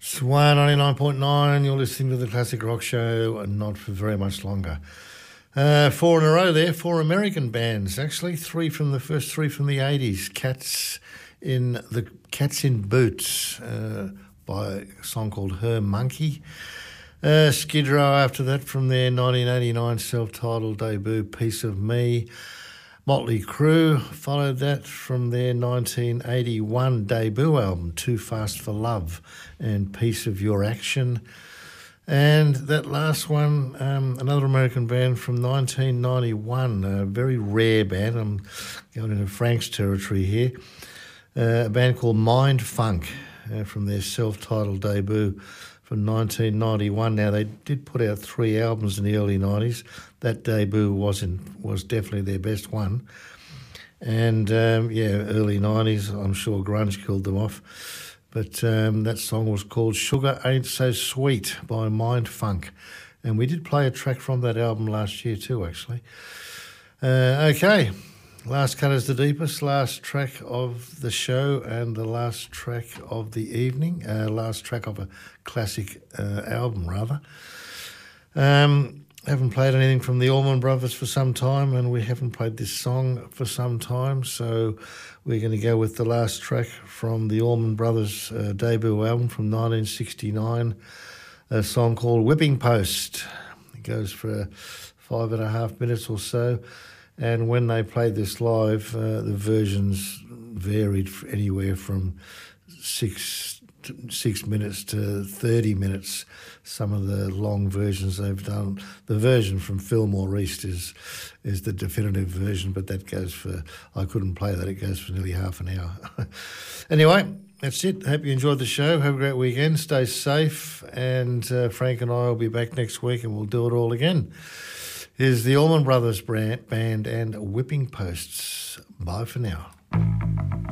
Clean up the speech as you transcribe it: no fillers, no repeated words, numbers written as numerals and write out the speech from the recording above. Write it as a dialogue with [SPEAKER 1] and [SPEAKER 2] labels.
[SPEAKER 1] Swan 99.9, you're listening to the Classic Rock Show, and not for very much longer. Four in a row there, four American bands, actually. Three from the 80s. Cats in Boots by a song called Her Monkey. Skid Row after that from their 1989 self-titled debut, Piece of Me. Motley Crue followed that from their 1981 debut album, Too Fast for Love and Piece of Your Action. And that last one, another American band from 1991, a very rare band. I'm going into Frank's territory here. A band called Mind Funk from their self-titled debut from 1991. Now, they did put out 3 albums in the early 90s. That debut was definitely their best one. And, early 90s, I'm sure grunge killed them off. But that song was called Sugar Ain't So Sweet by Mind Funk. And we did play a track from that album last year too, actually. Okay, Last Cut is the Deepest, last track of the show and the last track of the evening, last track of a classic album, rather. Haven't played anything from the Allman Brothers for some time, and we haven't played this song for some time, so we're going to go with the last track from the Allman Brothers debut album from 1969, a song called Whipping Post. It goes for 5.5 minutes or so, and when they played this live, the versions varied anywhere from 6 minutes to 30 minutes. Some of the long versions they've done. The version from Fillmore East is the definitive version, but that goes for, I couldn't play that, it goes for nearly half an hour. Anyway, that's it. Hope you enjoyed the show. Have a great weekend. Stay safe, and Frank and I will be back next week and we'll do it all again. Here's the Allman Brothers band and Whipping Posts. Bye for now.